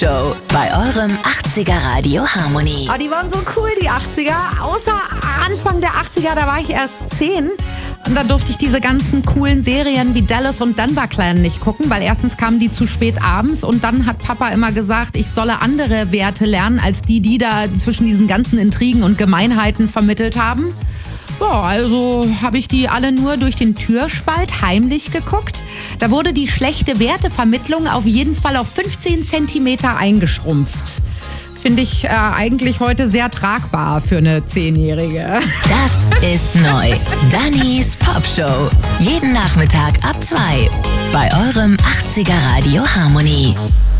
Show bei eurem 80er Radio Harmony. Oh, die waren so cool, die 80er. Außer Anfang der 80er, da war ich erst 10. Und da durfte ich diese ganzen coolen Serien wie Dallas und Denver Clan nicht gucken, weil erstens kamen die zu spät abends und dann hat Papa immer gesagt, ich solle andere Werte lernen, als die da zwischen diesen ganzen Intrigen und Gemeinheiten vermittelt haben. Ja, also habe ich die alle nur durch den Türspalt heimlich geguckt. Da wurde die schlechte Wertevermittlung auf jeden Fall auf 15 Zentimeter eingeschrumpft. Finde ich eigentlich heute sehr tragbar für eine 10-Jährige. Das ist neu. Dannys Popshow. Jeden Nachmittag ab 2 bei eurem 80er Radio Harmony.